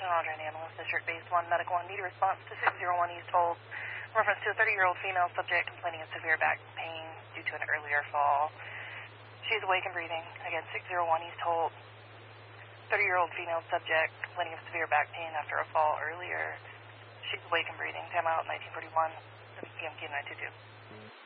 Andre and Ambulance, District Base 1, Medical 1, need a response to 601 East Holt. Reference to a 30-year-old female subject complaining of severe back pain due to an earlier fall. She's awake and breathing. Again, 601 East Holt. 30-year-old female subject complaining of severe back pain after a fall earlier. She's awake and breathing. Time out, 1941. WPMQ 922.